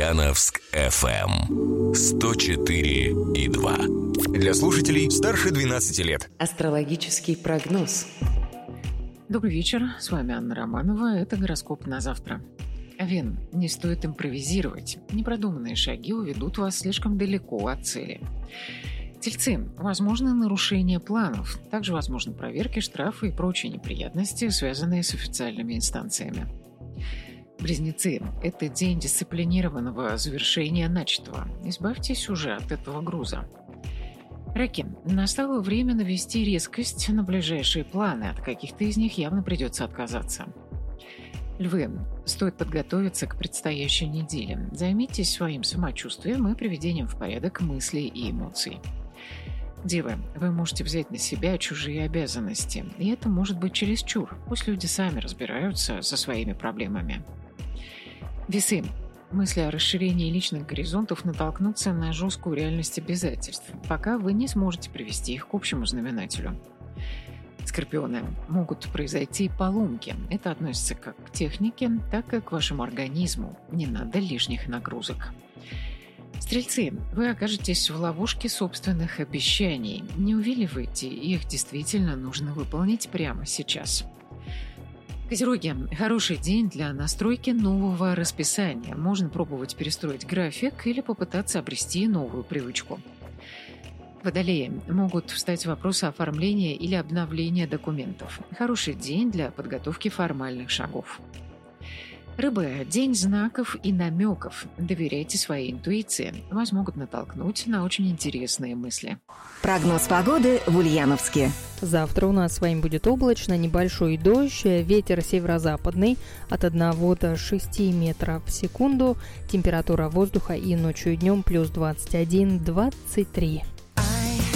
Ульяновск FM 104,2. Для слушателей старше 12 лет. Астрологический прогноз. Добрый вечер, с вами Анна Романова, это гороскоп на завтра. Овен, не стоит импровизировать, непродуманные шаги уведут вас слишком далеко от цели. Тельцы, возможно нарушение планов, также возможны проверки, штрафы и прочие неприятности, связанные с официальными инстанциями. Близнецы, это день дисциплинированного завершения начатого, избавьтесь уже от этого груза. Раки, настало время навести резкость на ближайшие планы, от каких-то из них явно придется отказаться. Львы, стоит подготовиться к предстоящей неделе. Займитесь своим самочувствием и приведением в порядок мыслей и эмоций. Девы, вы можете взять на себя чужие обязанности, и это может быть чересчур, пусть люди сами разбираются со своими проблемами. Весы, мысли о расширении личных горизонтов натолкнутся на жесткую реальность обязательств, пока вы не сможете привести их к общему знаменателю. Скорпионы, могут произойти поломки. Это относится как к технике, так и к вашему организму. Не надо лишних нагрузок. Стрельцы, вы окажетесь в ловушке собственных обещаний. Не увиливайте, их действительно нужно выполнить прямо сейчас. Козероги, хороший день для настройки нового расписания. Можно пробовать перестроить график или попытаться обрести новую привычку. Водолеи, могут встать вопросы оформления или обновления документов. Хороший день для подготовки формальных шагов. Рыбы, день знаков и намеков. Доверяйте своей интуиции. Вас могут натолкнуть на очень интересные мысли. Прогноз погоды в Ульяновске. Завтра у нас с вами будет облачно, небольшой дождь, ветер северо-западный от 1 до 6 метров в секунду, температура воздуха и ночью и днем плюс 21-23.